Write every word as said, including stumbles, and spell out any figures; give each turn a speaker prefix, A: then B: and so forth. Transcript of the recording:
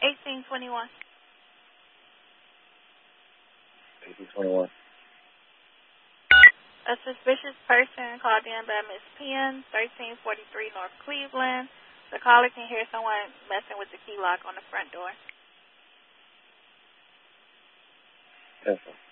A: eighteen twenty-one.
B: eighteen twenty-one.
A: A suspicious person called in by Miss Penn, thirteen forty-three North Cleveland. The caller can hear someone messing with the key lock on the front door.
B: Yes, sir.